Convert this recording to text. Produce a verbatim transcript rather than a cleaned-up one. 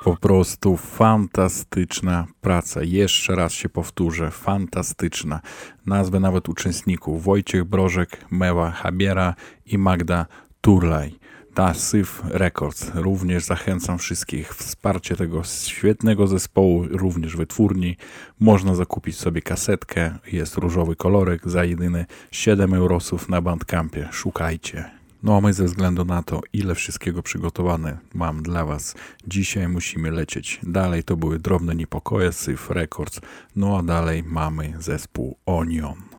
Po prostu fantastyczna praca. Jeszcze raz się powtórzę, fantastyczna. Nazwę nawet uczestników: Wojciech Brożek, Mewa Habiera i Magda Turlaj. Ta Syf Records. Również zachęcam wszystkich. Wsparcie tego świetnego zespołu, również wytwórni. Można zakupić sobie kasetkę. Jest różowy kolorek za jedyne siedem eurosów na Bandcampie. Szukajcie. No a my ze względu na to, ile wszystkiego przygotowane mam dla Was, dzisiaj musimy lecieć dalej. To były Drobne Niepokoje, Syf Records. No a dalej mamy zespół Onion.